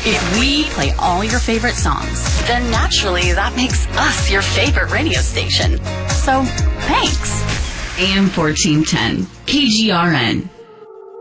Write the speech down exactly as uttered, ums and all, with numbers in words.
If we play all your favorite songs, then naturally that makes us your favorite radio station. So, thanks. A M fourteen ten, K G R N.